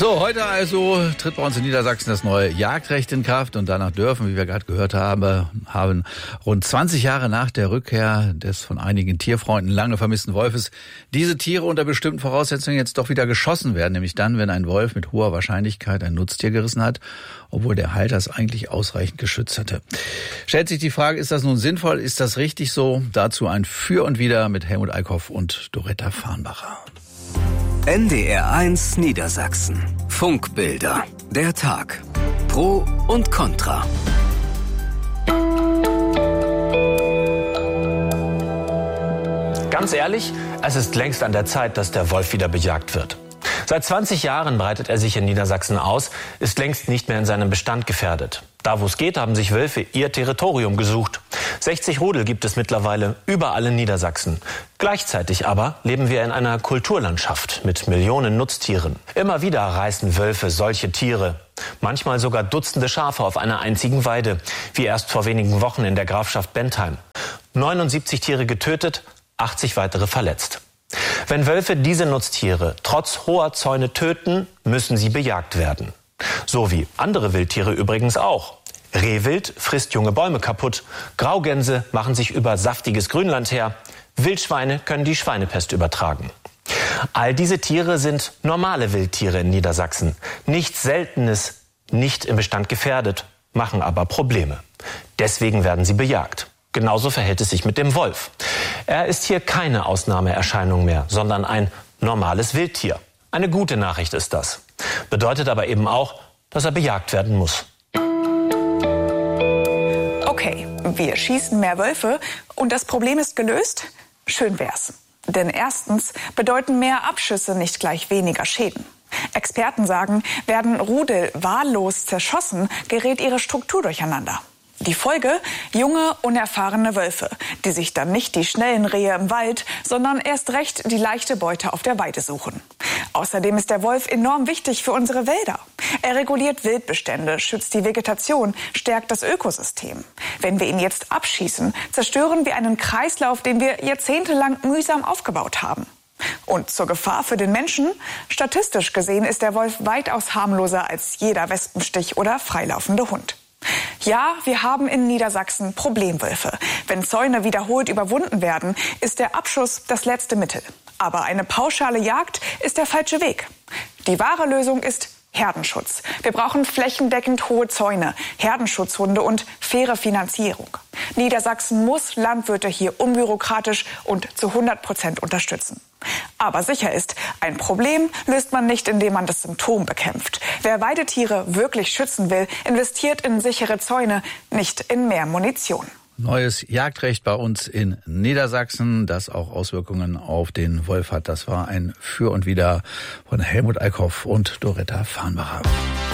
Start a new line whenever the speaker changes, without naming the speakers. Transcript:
So, heute also tritt bei uns in Niedersachsen das neue Jagdrecht in Kraft und danach dürfen, wie wir gerade gehört haben rund 20 Jahre nach der Rückkehr des von einigen Tierfreunden lange vermissten Wolfes diese Tiere unter bestimmten Voraussetzungen jetzt doch wieder geschossen werden, nämlich dann, wenn ein Wolf mit hoher Wahrscheinlichkeit ein Nutztier gerissen hat, obwohl der Halter es eigentlich ausreichend geschützt hatte. Stellt sich die Frage, ist das nun sinnvoll, ist das richtig so? Dazu ein Für und Wider mit Helmut Eickhoff und Doretta Farnbacher.
NDR1 Niedersachsen. Funkbilder. Der Tag. Pro und Contra.
Ganz ehrlich, es ist längst an der Zeit, dass der Wolf wieder bejagt wird. Seit 20 Jahren breitet er sich in Niedersachsen aus, ist längst nicht mehr in seinem Bestand gefährdet. Da, wo es geht, haben sich Wölfe ihr Territorium gesucht. 60 Rudel gibt es mittlerweile überall in Niedersachsen. Gleichzeitig aber leben wir in einer Kulturlandschaft mit Millionen Nutztieren. Immer wieder reißen Wölfe solche Tiere. Manchmal sogar Dutzende Schafe auf einer einzigen Weide, wie erst vor wenigen Wochen in der Grafschaft Bentheim. 79 Tiere getötet, 80 weitere verletzt. Wenn Wölfe diese Nutztiere trotz hoher Zäune töten, müssen sie bejagt werden. So wie andere Wildtiere übrigens auch. Rehwild frisst junge Bäume kaputt, Graugänse machen sich über saftiges Grünland her, Wildschweine können die Schweinepest übertragen. All diese Tiere sind normale Wildtiere in Niedersachsen. Nichts Seltenes, nicht im Bestand gefährdet, machen aber Probleme. Deswegen werden sie bejagt. Genauso verhält es sich mit dem Wolf. Er ist hier keine Ausnahmeerscheinung mehr, sondern ein normales Wildtier. Eine gute Nachricht ist das. Bedeutet aber eben auch, dass er bejagt werden muss.
Okay, wir schießen mehr Wölfe und das Problem ist gelöst? Schön wär's. Denn erstens bedeuten mehr Abschüsse nicht gleich weniger Schäden. Experten sagen, werden Rudel wahllos zerschossen, gerät ihre Struktur durcheinander. Die Folge? Junge, unerfahrene Wölfe, die sich dann nicht die schnellen Rehe im Wald, sondern erst recht die leichte Beute auf der Weide suchen. Außerdem ist der Wolf enorm wichtig für unsere Wälder. Er reguliert Wildbestände, schützt die Vegetation, stärkt das Ökosystem. Wenn wir ihn jetzt abschießen, zerstören wir einen Kreislauf, den wir jahrzehntelang mühsam aufgebaut haben. Und zur Gefahr für den Menschen? Statistisch gesehen ist der Wolf weitaus harmloser als jeder Wespenstich oder freilaufende Hund. Ja, wir haben in Niedersachsen Problemwölfe. Wenn Zäune wiederholt überwunden werden, ist der Abschuss das letzte Mittel. Aber eine pauschale Jagd ist der falsche Weg. Die wahre Lösung ist Herdenschutz. Wir brauchen flächendeckend hohe Zäune, Herdenschutzhunde und faire Finanzierung. Niedersachsen muss Landwirte hier unbürokratisch und zu 100% unterstützen. Aber sicher ist, ein Problem löst man nicht, indem man das Symptom bekämpft. Wer Weidetiere wirklich schützen will, investiert in sichere Zäune, nicht in mehr Munition.
Neues Jagdrecht bei uns in Niedersachsen, das auch Auswirkungen auf den Wolf hat. Das war ein Für und Wider von Helmut Eickhoff und Doretta Farnbacher.